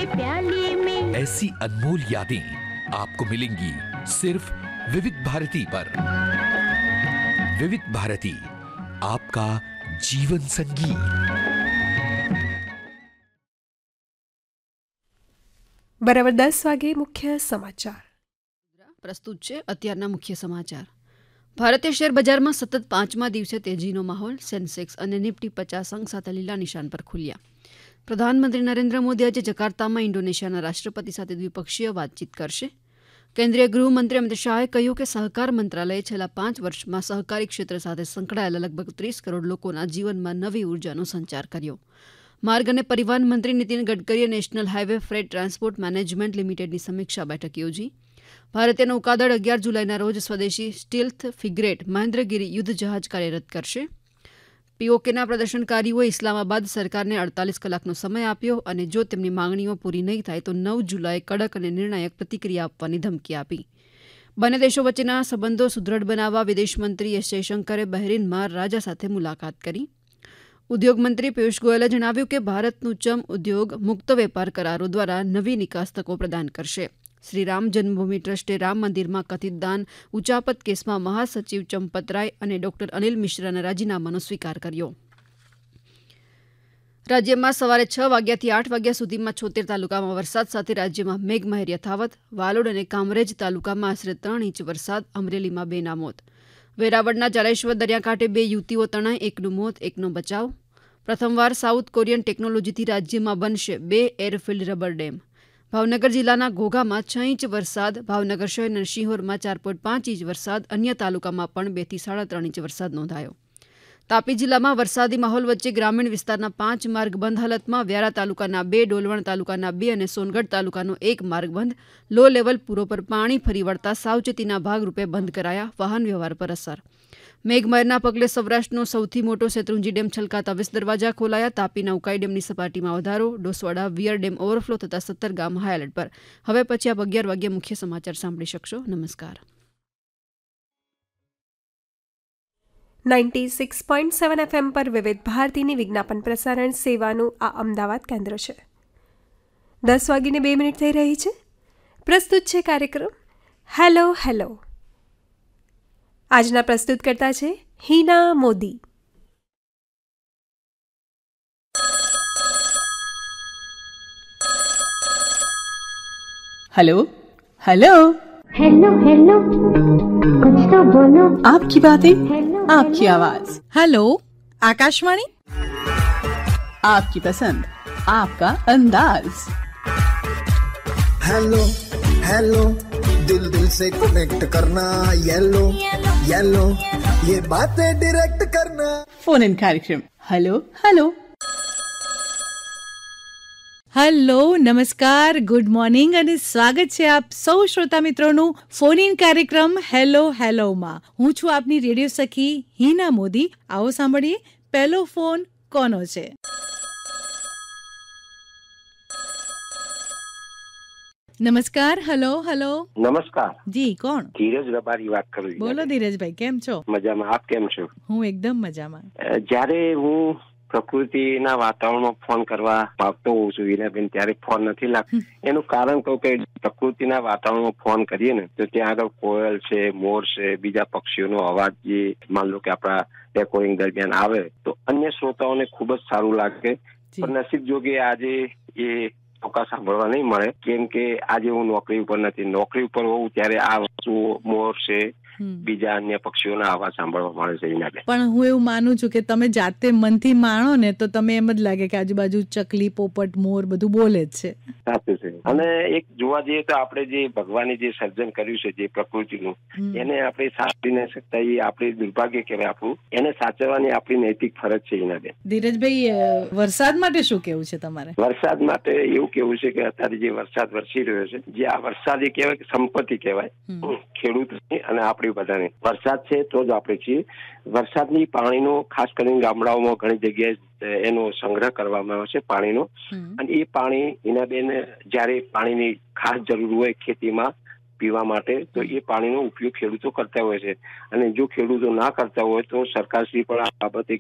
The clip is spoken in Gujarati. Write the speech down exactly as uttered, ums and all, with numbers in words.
प्याली में। ऐसी अनमोल यादें आपको मिलेंगी सिर्फ विविध भारती पर। विविध भारती, आपका जीवन संगीत। બરાબર દસ વાગે મુખ્ય સમાચાર પ્રસ્તુત છે. અત્યારના મુખ્ય સમાચાર. ભારતીય શેર બજારમાં સતત પાંચમા દિવસે તેજીનો માહોલ. સેન્સેક્સ અને નિફ્ટી પચાસ અંક સાથે લીલા નિશાન પર ખુલ્યા. પ્રધાનમંત્રી નરેન્દ્ર મોદી આજે જકાર્તામાં ઇન્ડોનેશિયાના રાષ્ટ્રપતિ સાથે દ્વિપક્ષીય વાતચીત કરશે. કેન્દ્રીય ગૃહમંત્રી અમિત શાહે કહ્યું કે સહકાર મંત્રાલયે છેલ્લા પાંચ વર્ષમાં સહકારી ક્ષેત્ર સાથે સંકળાયેલા લગભગ ત્રીસ કરોડ લોકોના જીવનમાં નવી ઉર્જાનો સંચાર કર્યો. માર્ગ અને પરિવહન મંત્રી નીતિન ગડકરીએ national highway freight transport management લિમિટેડની સમીક્ષા બેઠક યોજી. ભારતીય નૌકાદળ અગિયાર જુલાઈના રોજ સ્વદેશી સ્ટીલ્થ ફિગરેટ મહેન્દ્રગીરી યુદ્ધ જહાજ કાર્યરત કરશે. પીઓકેના પ્રદર્શનકારીઓએ ઇસ્લામાબાદ સરકારને અડતાલીસ કલાકનો સમય આપ્યો અને જો તેમની માંગણીઓ પૂરી નહીં થાય તો નવ જુલાઈએ કડક અને નિર્ણાયક પ્રતિક્રિયા આપવાની ધમકી આપી. બંને દેશો વચ્ચેના સંબંધો સુદૃઢ બનાવવા વિદેશમંત્રી એસ જયશંકરે બહેરીનમાં રાજા સાથે મુલાકાત કરી. ઉદ્યોગ મંત્રી પિયુષ ગોયલે જણાવ્યું કે ભારતનું ચમ ઉદ્યોગ મુક્ત વેપાર કરારો દ્વારા નવી નિકાસ તકો પ્રદાન કરશે. શ્રી રામ જન્મભૂમિ ટ્રસ્ટે રામ મંદિરમાં કથિત દાન ઉચાપત કેસમાં મહાસચિવ ચંપતરાય અને ડોક્ટર અનિલ મિશ્રાના રાજીનામાનો સ્વીકાર કર્યો. રાજ્યમાં સવારે છ વાગ્યાથી આઠ વાગ્યા સુધીમાં છોતેર તાલુકામાં વરસાદ સાથે રાજ્યમાં મેઘમહેર યથાવત. વાલોડ અને કામરેજ તાલુકામાં આશરે ત્રણ ઇંચ વરસાદ. અમરેલીમાં બેના મોત. વેરાવળના ચારેશ્વર દરિયાકાંઠે બે યુવતીઓ તણાઈ, એકનું મોત, એકનો બચાવ. પ્રથમવાર સાઉથ કોરિયન ટેકનોલોજીથી રાજ્યમાં બનશે બે એરફિલ્ડ રબર ડેમ. ભાવનગર જિલ્લાના ઘોઘામાં છ ઇંચ વરસાદ. ભાવનગર શહેર અને શિહોરમાં ચાર પોઈન્ટ પાંચ ઇંચ વરસાદ. અન્ય તાલુકામાં પણ બેથી સાડા ત્રણ ઇંચ વરસાદ નોંધાયો. તાપી જિલ્લામાં વરસાદી માહોલ વચ્ચે ગ્રામીણ વિસ્તારના પાંચ માર્ગ બંધ હાલતમાં. વ્યારા તાલુકાના બે, ડોલવણ તાલુકાના બે અને સોનગઢ તાલુકાનો એક માર્ગ બંધ. લો લેવલ પૂરો પર પાણી ફરી વળતા સાવચેતીના ભાગરૂપે બંધ કરાયા. વાહન વ્યવહાર પર અસર. મેઘમહેરના પગલે સૌરાષ્ટ્રનો સૌથી મોટો શેત્રુંજી ડેમ છલકાતા વીસ દરવાજા ખોલાયા. તાપીના ઉકાઈ ડેમની સપાટીમાં વધારો. ડોસવાડા વિયર ડેમ ઓવરફ્લો થતા સત્તર ગામ હાઈ એલર્ટ પર. હવે પછી આપ અગિયાર વાગ્યે મુખ્ય સમાચાર સાંભળી શકશો. નમસ્કાર. Ninety six point seven FM પર વિવિધ ભારતીની વિજ્ઞાપન પ્રસારણ સેવાનું આ અમદાવાદ કેન્દ્ર છે. દસ વાગીને બે મિનિટ થઈ રહી છે. પ્રસ્તુત છે કાર્યક્રમ હેલો હેલો. આજના પ્રસ્તુત કરતા છે Hina Modi. Hello hello hello hello कुछ तो बोलो. आपकी बातें आपकी आवाज. हेलो आकाशवाणी. आपकी पसंद आपका अंदाज. हेलो हेलो दिल दिल से कनेक्ट करना. येलो येलो ये बातें डायरेक्ट करना. फोन इन कार्यक्रम हेलो हेलो. હેલો નમસ્કાર ગુડ મોર્નિંગ અને સ્વાગત છે આપ સૌ શ્રોતા મિત્રોનું ફોન ઇન કાર્યક્રમ હેલો હેલોમાં. હું છું આપની રેડિયો સખી હિના મોદી. આવો સાંભળીએ પહેલો ફોન કોનો છે. નમસ્કાર. Hello hello. નમસ્કાર જી કોણ? ધીરજ રબારી વાત કરું. બોલો ધીરજભાઈ, કેમ છો? મજામાં. આપ કેમ છો? હું એકદમ મજામાં. જયારે હું પ્રકૃતિના વાતાવરણમાં ફોન કરવા માંગતો હોઉં છું હિનાબેન, ત્યારે ફોન નથી લાગતો. એનું કારણ કહું કે પ્રકૃતિના વાતાવરણમાં ફોન કરીએ ને તો ત્યાં આગળ કોયલ છે, મોર છે, બીજા પક્ષીઓનો અવાજ જે માન લો કે આપણા રેકોર્ડિંગ દરમિયાન આવે તો અન્ય શ્રોતાઓને ખૂબ જ સારું લાગે. પણ નસીબ જોગે આજે એ મોકા સાંભળવા નહીં મળે, કેમ કે આજે હું નોકરી ઉપર નથી. નોકરી ઉપર હોઉં ત્યારે આ વસ્તુ મોર છે, બીજા અન્ય પક્ષીઓના અવાજ સાંભળવા મળે છે. પણ હું એવું માનું છું કે તમે જાતે મનથી માણો ને તો તમે એમ જ લાગે કે આજુબાજુ ચકલી, પોપટ, મોર બધું બોલે જ છે. સાચું છે. અને એક જોવા જઈએ તો આપણે જે ભગવાને જે સર્જન કર્યું છે જે પ્રકૃતિનું, એને આપણે સાચવી ન શકતા, એ આપણે દુર્ભાગ્ય કહેવાય આપણું. એને સાચવવાની આપણી નૈતિક ફરજ છે. હિનાબેન, ધીરજભાઈ વરસાદ માટે શું કેવું છે તમારે? વરસાદ માટે એવું કેવું છે કે અત્યારે જે વરસાદ વરસી રહ્યો છે, જે આ વરસાદ એ કહેવાય કે સંપત્તિ કહેવાય ખેડૂત અને આપણી બધાને. વરસાદ છે તો જ આપણે છીએ. વરસાદની પાણીનો ખાસ કરીને ગામડાઓમાં ઘણી જગ્યાએ એનો સંગ્રહ કરવામાં આવે છે પાણીનો. અને એ પાણી હિનાબેન જયારે પાણીની ખાસ જરૂર હોય ખેતીમાં પીવા માટે તો એ પાણીનો ઉપયોગ ખેડૂતો કરતા હોય છે. અને જો ખેડૂતો ના કરતા હોય તો સરકારશ્રી પણ આ બાબતે